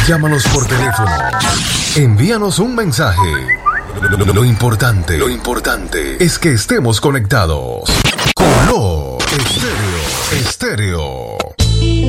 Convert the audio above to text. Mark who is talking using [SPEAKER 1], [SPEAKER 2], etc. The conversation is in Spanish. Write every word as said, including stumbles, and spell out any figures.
[SPEAKER 1] Llámanos por teléfono. Envíanos un mensaje. Lo, lo- lo importante, lo importante es que estemos conectados. Color